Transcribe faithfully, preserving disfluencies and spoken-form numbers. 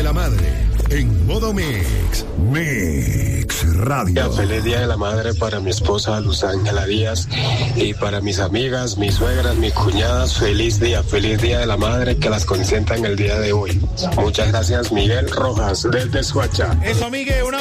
la Madre en modo Mix. Mix Radio. Feliz Día de la Madre para mi esposa Luz Ángela Díaz y para mis amigas, mis suegras, mis cuñadas. Feliz día, feliz Día de la Madre, que las consientan el día de hoy. Muchas gracias, Miguel Rojas, desde Soacha. Eso, Miguel, una